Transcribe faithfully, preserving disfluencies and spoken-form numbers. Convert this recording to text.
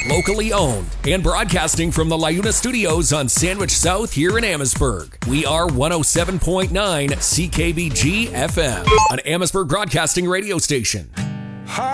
locally owned, and broadcasting from the LiUNA Studios on Sandwich South here in Amherstburg. We are one oh seven point nine C K B G F M, an Amherstburg broadcasting radio station.